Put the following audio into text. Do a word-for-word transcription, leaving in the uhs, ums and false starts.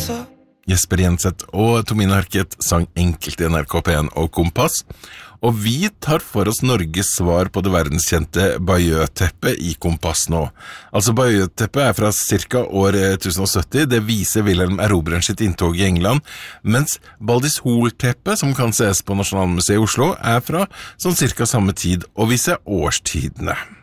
Jesper Jenseth og Tomine Harket sang enkelt i N R K P en og Kompass, og vi tar for oss Norges svar på det verdenskjente Bayeux-teppet i Kompass nå. Altså Bayeux-teppet er fra cirka år tusen og sytti, det viser Wilhelm Erobreren sitt inntog i England, mens Baldis Hol-teppet, som kan ses på Nasjonalmuseet i Oslo, er fra sånn cirka samme tid og viser årstidene.